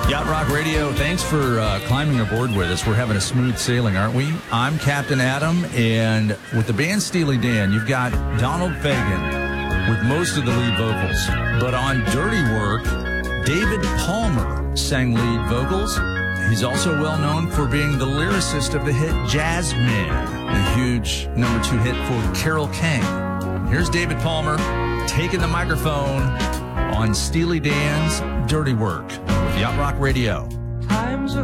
Yacht Rock Radio, thanks for climbing aboard with us. We're having a smooth sailing, aren't we? I'm Captain Adam, and with the band Steely Dan, you've got Donald Fagen with most of the lead vocals. But on Dirty Work, David Palmer sang lead vocals. He's also well known for being the lyricist of the hit Jazzman, the huge #2 hit for Carole King. Here's David Palmer taking the microphone on Steely Dan's Dirty Work with Yacht Rock Radio. Times are